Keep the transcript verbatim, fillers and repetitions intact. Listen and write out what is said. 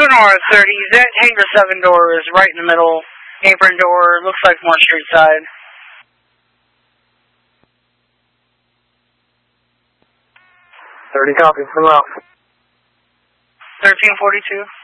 two north, thirty, that hangar seven door is right in the middle. Apron door, looks like more street side. thirty copy, from out. thirteen forty-two.